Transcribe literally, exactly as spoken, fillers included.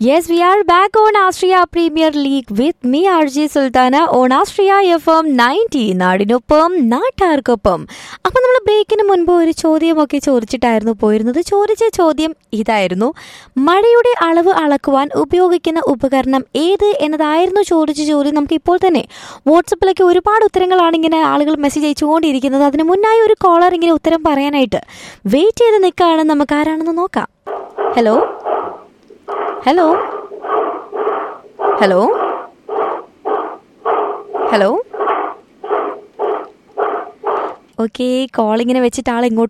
Yes, we are back on Austria Premier League with me, R J Sultana, on Austria F M ninety നാടിനൊപ്പം നാട്ടാർക്കൊപ്പം. അപ്പം നമ്മൾ ബ്രേക്കിന് മുൻപ് ഒരു ചോദ്യമൊക്കെ ചോദിച്ചിട്ടായിരുന്നു പോയിരുന്നത്. ചോദിച്ച ചോദ്യം ഇതായിരുന്നു: മഴയുടെ അളവ് അളക്കുവാൻ ഉപയോഗിക്കുന്ന ഉപകരണം ഏത് എന്നതായിരുന്നു ചോദിച്ച ചോദ്യം. നമുക്ക് ഇപ്പോൾ തന്നെ വാട്സപ്പിലൊക്കെ ഒരുപാട് ഉത്തരങ്ങളാണ് ഇങ്ങനെ ആളുകൾ മെസ്സേജ് അയച്ചുകൊണ്ടിരിക്കുന്നത്. അതിന് മുന്നായി ഒരു കോളർ ഇങ്ങനെ ഉത്തരം പറയാനായിട്ട് വെയിറ്റ് ചെയ്ത് നിൽക്കുകയാണ്. നമുക്ക് ആരാണെന്ന് നോക്കാം. Hello hello hello hello okay, കോളിങ്ങിനെ വെച്ചിട്ട് ആൾ ഇങ്ങോട്ട്